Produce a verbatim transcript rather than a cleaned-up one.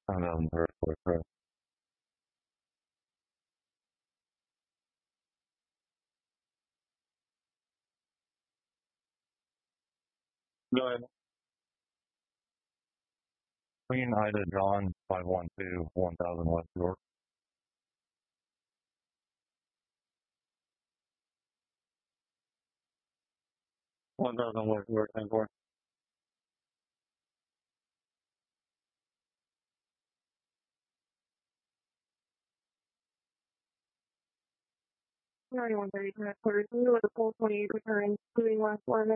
I'm on the first floor. Go ahead. Queen Ida John five one two one thousand West York. One thousand West York ten four. Ninety one thirty headquarters. We were the full twenty eight return, including last one.